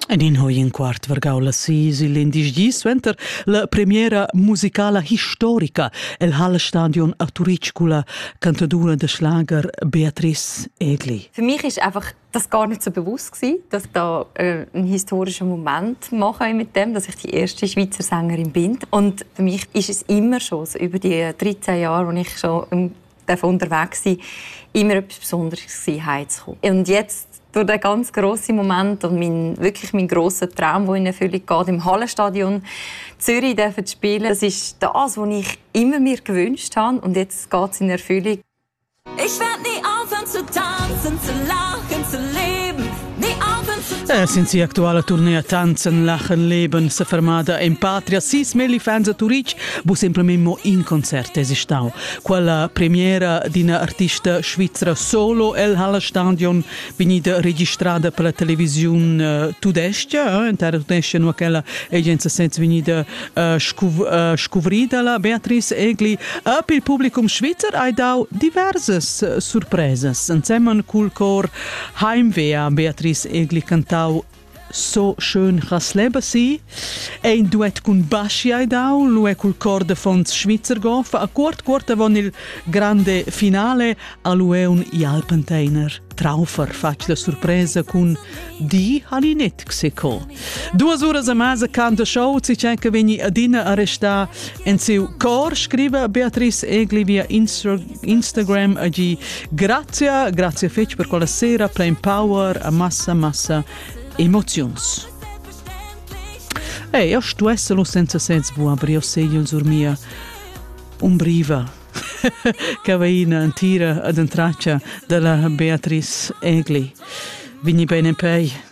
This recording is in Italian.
Ed in hoi in quart vargau la sis il l'indisgis suenter la premiera musicala historica el Hallestadion a Turic con la cantadura de Schlager Beatrice Egli. Für mich ist einfach das gar nicht so bewusst gewesen, dass ich da einen historischen Moment mache mit dem, dass ich die erste Schweizer Sängerin bin. Und für mich ist es immer schon, so über die 13 Jahre, wo ich schon unterwegs war, immer etwas Besonderes gewesen, heimzukommen. Und jetzt durch den ganz grossen Moment und mein grosser Traum, der in Erfüllung geht, im Hallenstadion Zürich zu spielen, das ist das, was ich immer mir gewünscht habe. Und jetzt geht es in Erfüllung. Ich werde nie aufhören zu tanzen, zu lachen, zu leben. Nie aufhören zu Since la actuale tournée Tanzen, Lachen, Leben se fermada in patria 6.000 fans a Turic, bu semplicemente in concert esistau. Quella premiera di una artista svizzera solo el Hallestadion venida registrata per la televisione tudestia, intera tudestia no quella agenza senza venida scovrita la Beatrice Egli per il pubblico svizzer hai dau diverses surprises. Insieme col cor Heimweh Beatrice Egli cantau So schön has leben si e in duet con Baschi Aidau lui col cor de Fons Schweizer Goff a quart von il grande finale a lui un Alpenteiner Traufer fac la sorpresa con di Halinet Xeco 2 ore a mese canta show si c'è che veni adina a resta in seu cor scrive Beatrice Egli via Instagram agi grazie fetch per quella sera plain power a massa emotions. Io stuesselo senza senso buon, però io seglio sur mia umbriva che veina in tira ad entraccia della Beatrice Egli. Vini bene pei.